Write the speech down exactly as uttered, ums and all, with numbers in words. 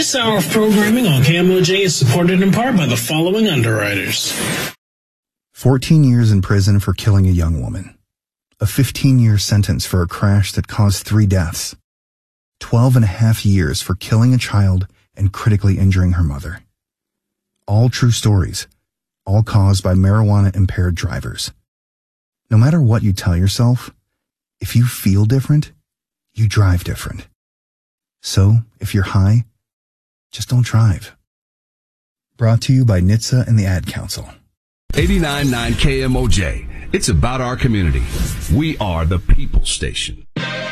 This hour of programming on K M O J is supported in part by the following underwriters. fourteen years in prison for killing a young woman. A fifteen-year sentence for a crash that caused three deaths. twelve and a half years for killing a child and critically injuring her mother. All true stories, all caused by marijuana-impaired drivers. No matter what you tell yourself, if you feel different, you drive different. So, if you're high, just don't drive. Brought to you by N H T S A and the Ad Council. eighty-nine point nine K M O J. It's about our community. We are the People Station.